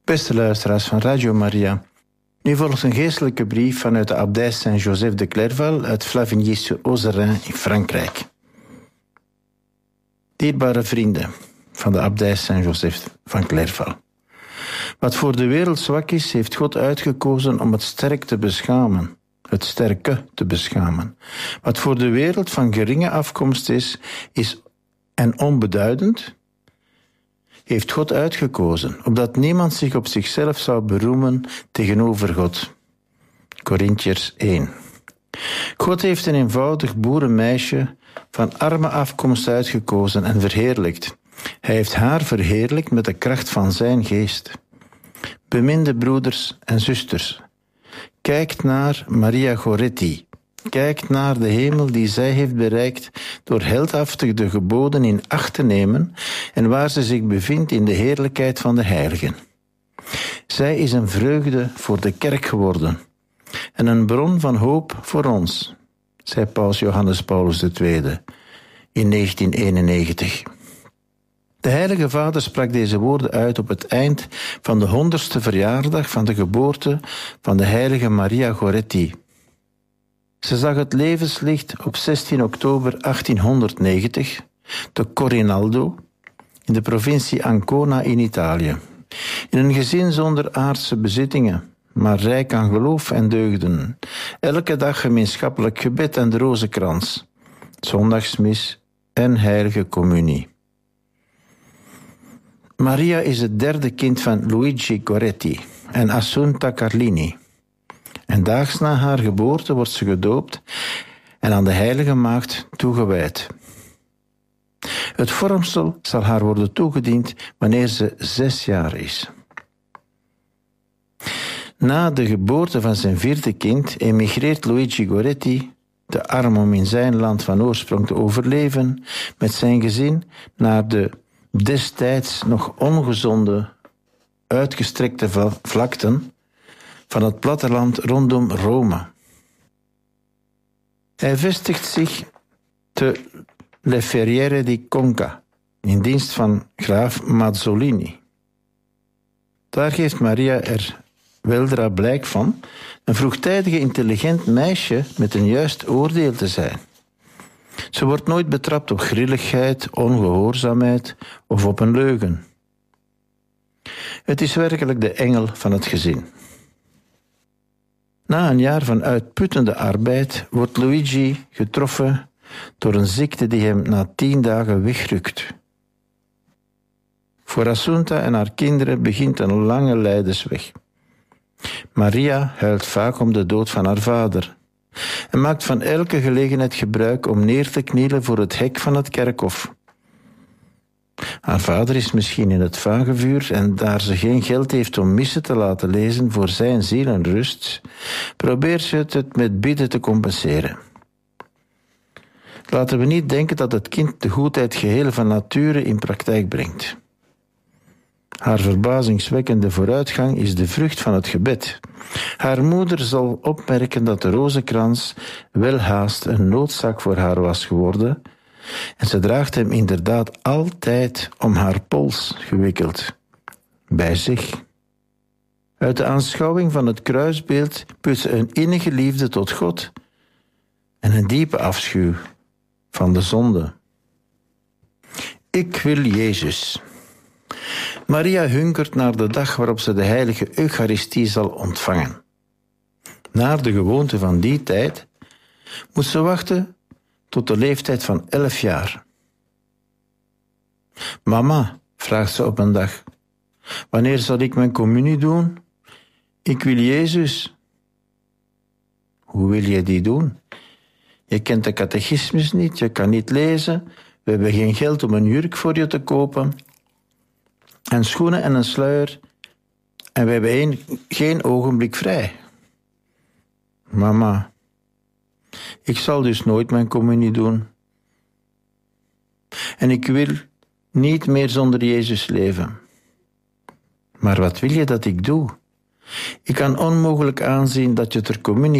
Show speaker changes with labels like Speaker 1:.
Speaker 1: Beste luisteraars van Radio Maria, nu volgt een geestelijke brief vanuit de abdij Saint-Joseph de Clairval uit Flavigny-sur-Ozerain in Frankrijk. Dierbare vrienden van de abdij Saint-Joseph van Clairval. Wat voor de wereld zwak is, heeft God uitgekozen om het sterke te beschamen. Wat voor de wereld van geringe afkomst is en onbeduidend, heeft God uitgekozen, opdat niemand zich op zichzelf zou beroemen tegenover God. Korintiërs 1. God heeft een eenvoudig boerenmeisje van arme afkomst uitgekozen en verheerlijkt. Hij heeft haar verheerlijkt met de kracht van zijn geest. Beminde broeders en zusters, kijkt naar Maria Goretti. Kijkt naar de hemel die zij heeft bereikt door heldhaftig de geboden in acht te nemen en waar ze zich bevindt in de heerlijkheid van de heiligen. Zij is een vreugde voor de kerk geworden en een bron van hoop voor ons, zei Paus Johannes Paulus II in 1991. De Heilige Vader sprak deze woorden uit op het eind van de 100ste verjaardag van de geboorte van de heilige Maria Goretti. Ze zag het levenslicht op 16 oktober 1890 te Corinaldo in de provincie Ancona in Italië. In een gezin zonder aardse bezittingen, maar rijk aan geloof en deugden. Elke dag gemeenschappelijk gebed en de rozenkrans, zondagsmis en heilige communie. Maria is het derde kind van Luigi Goretti en Assunta Carlini. En daags na haar geboorte wordt ze gedoopt en aan de Heilige Maagd toegewijd. Het vormsel zal haar worden toegediend wanneer ze 6 jaar is. Na de geboorte van zijn 4e kind emigreert Luigi Goretti, te arm om in zijn land van oorsprong te overleven, met zijn gezin naar de destijds nog ongezonde, uitgestrekte vlakten van het platteland rondom Rome. Hij vestigt zich te Le Ferriere di Conca, in dienst van graaf Mazzolini. Daar geeft Maria er weldra blijk van een vroegtijdige intelligent meisje met een juist oordeel te zijn. Ze wordt nooit betrapt op grilligheid, ongehoorzaamheid of op een leugen. Het is werkelijk de engel van het gezin. Na een jaar van uitputtende arbeid wordt Luigi getroffen door een ziekte die hem na 10 dagen wegrukt. Voor Assunta en haar kinderen begint een lange lijdensweg. Maria huilt vaak om de dood van haar vader en maakt van elke gelegenheid gebruik om neer te knielen voor het hek van het kerkhof. Haar vader is misschien in het vagevuur en daar ze geen geld heeft om missen te laten lezen voor zijn zielenrust, probeert ze het met bidden te compenseren. Laten we niet denken dat het kind de goedheid geheel van nature in praktijk brengt. Haar verbazingwekkende vooruitgang is de vrucht van het gebed. Haar moeder zal opmerken dat de rozenkrans welhaast een noodzaak voor haar was geworden en ze draagt hem inderdaad altijd om haar pols gewikkeld, bij zich. Uit de aanschouwing van het kruisbeeld put ze een innige liefde tot God en een diepe afschuw van de zonde. Ik wil Jezus. Maria hunkert naar de dag waarop ze de heilige Eucharistie zal ontvangen. Naar de gewoonte van die tijd moet ze wachten tot de leeftijd van 11 jaar. Mama, vraagt ze op een dag, wanneer zal ik mijn communie doen? Ik wil Jezus. Hoe wil je die doen? Je kent de catechismus niet, je kan niet lezen, we hebben geen geld om een jurk voor je te kopen, en schoenen en een sluier, en we hebben geen ogenblik vrij. Mama, ik zal dus nooit mijn communie doen. En ik wil niet meer zonder Jezus leven. Maar wat wil je dat ik doe? Ik kan onmogelijk aanzien dat je ter communie